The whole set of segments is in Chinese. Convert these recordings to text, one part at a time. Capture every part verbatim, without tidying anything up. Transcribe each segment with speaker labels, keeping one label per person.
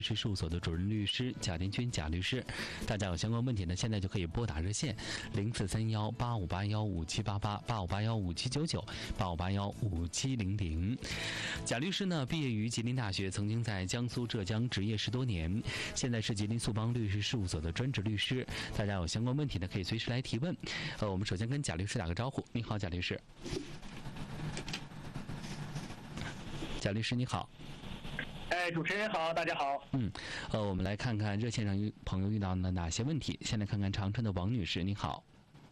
Speaker 1: 是事务所的主任律师贾丁军贾律师，大家有相关问题呢，现在就可以拨打热线零四三幺八五八幺五七八八八五八幺五七九九八五八幺五七零零。贾律师呢，毕业于吉林大学，曾经在江苏、浙江执业十多年，现在是吉林速邦律师事务所的专职律师。大家有相关问题呢，可以随时来提问。呃，我们首先跟贾律师打个招呼。你好，贾律师。贾律师你好。
Speaker 2: 哎，主持人好，大家好。
Speaker 1: 嗯，呃，我们来看看热线上朋友遇到了哪些问题。先来看看长春的王女士，你好。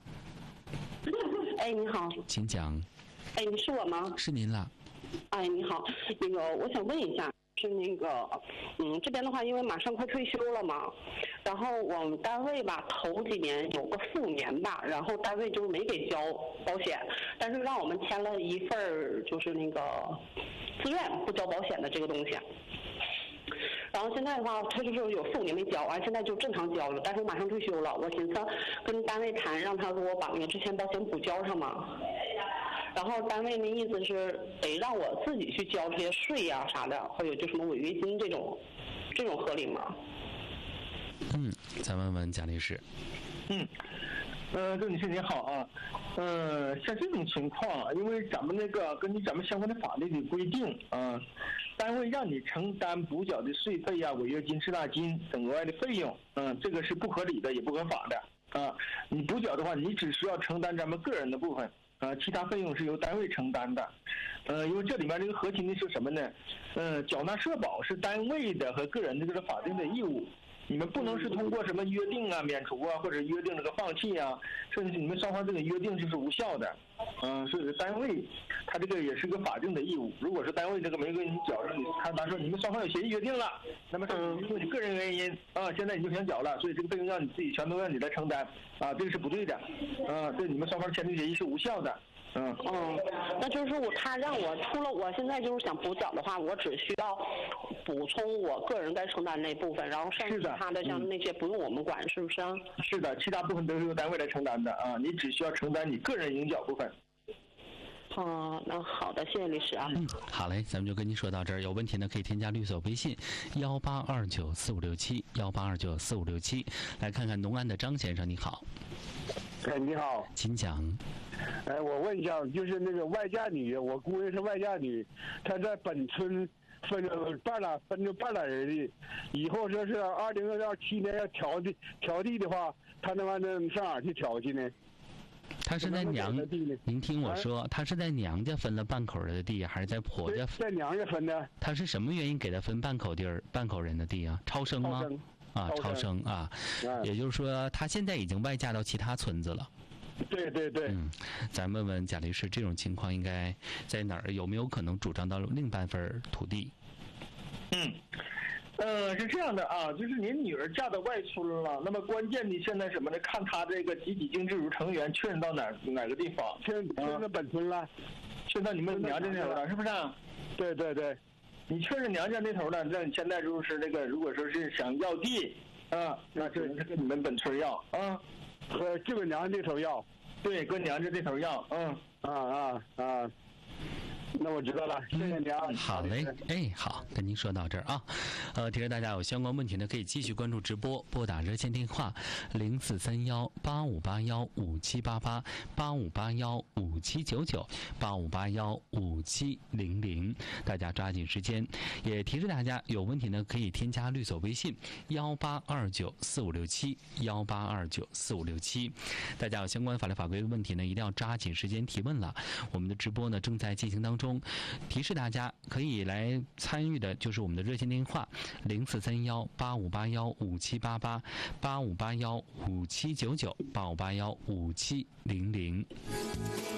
Speaker 3: 哎，你好。
Speaker 1: 请讲。
Speaker 3: 哎，你是我吗？
Speaker 1: 是您了。
Speaker 3: 哎，你好，那个我想问一下，是那个，嗯，这边的话，因为马上快退休了嘛，然后我们单位吧，头几年有个复年吧，然后单位就没给交保险，但是让我们签了一份儿，就是那个自愿不交保险的这个东西。然后现在的话，他就是有四五年没交，完现在就正常交了。但是我马上退休了，我寻思跟单位谈，让他给我把那个之前保险补交上嘛。然后单位的意思是得让我自己去交这些税呀、啊、啥的，还有就什么违约金这种，这种合理吗？
Speaker 1: 嗯，再问问贾律师。
Speaker 2: 嗯，呃，周女士你好啊，呃，像这种情况，因为咱们那个根据咱们相关的法律的规定啊，单位让你承担补缴的税费呀、违约金、滞纳金等额外的费用，嗯，这个是不合理的，也不合法的啊。你补缴的话，你只需要承担咱们个人的部分，啊，其他费用是由单位承担的。呃，因为这里面这个核心的是什么呢？呃，缴纳社保是单位的和个人的这个法定的义务。你们不能是通过什么约定啊、免除啊，或者约定这个放弃啊，甚至是你们双方这个约定就是无效的。嗯，所以单位他这个也是个法定的义务。如果说单位这个没给你缴上，他他说你们双方有协议约定了，那么是因为你个人原因啊，现在你就想缴了，所以这个费用让你自己全都让你来承担啊，这个是不对的啊，对你们双方签订协议是无效的。嗯
Speaker 3: 嗯，那就是说我他让我除了我现在就是想补缴的话，我只需要补充我个人该承担那部分，然后剩下其他的像那些不用我们管，是不是啊？
Speaker 2: 是的，其他部分都是由单位来承担的啊，你只需要承担你个人应缴部分。
Speaker 3: 哦，那好的，谢谢律师啊。
Speaker 1: 嗯，好嘞，咱们就跟您说到这儿。有问题呢，可以添加律所微信幺八二九四五六七幺八二九四五六七。来看看农安的张先生，你好。
Speaker 4: 哎，你好，
Speaker 1: 请讲。
Speaker 4: 哎，我问一下，就是那个外嫁女，我姑爷是外嫁女，她在本村分着半拉分着半拉人地，以后说是二零二七年要调地调地的话，她能按照上哪儿去调去呢？
Speaker 1: 他是在娘，您听我说，他是在娘家分了半口的地，还是在婆家？
Speaker 4: 在娘家分的。
Speaker 1: 他是什么原因给他分半口地儿、半口人的地啊？超生吗？啊，超生啊，也就是说，他现在已经外嫁到其他村子了。
Speaker 4: 对对对。
Speaker 1: 嗯，咱问问贾律师，这种情况应该在哪儿？有没有可能主张到另半份土地？
Speaker 2: 嗯。呃，是这样的啊，就是您女儿嫁到外村了，那么关键的现在什么呢？看她这个集体经济组成员确认到哪哪个地方？
Speaker 4: 确认确认到本村了，
Speaker 2: 确认到你们娘家那头了，是不是？
Speaker 4: 对对对，
Speaker 2: 你确认娘家那头了，那你现在就是那个，如果说是想要地啊，那只能是跟你们本村要啊，
Speaker 4: 和就跟娘家那头要，
Speaker 2: 对，跟娘家这头要，嗯
Speaker 4: 啊啊啊。那我知道了，谢谢你啊。
Speaker 1: 好嘞，哎，好，跟您说到这儿啊。呃，提示大家有相关问题呢，可以继续关注直播，拨打热线电话零四三幺八五八幺五七八八八五八幺五七九九八五八幺五七零零，大家抓紧时间。也提示大家有问题呢，可以添加律所微信幺八二九四五六七幺八二九四五六七。大家有相关法律法规的问题呢，一定要抓紧时间提问了。我们的直播呢正在进行当中。提示大家可以来参与的就是我们的热线电话零四三幺八五八幺五七八八八五八幺五七九九八五八幺五七零零。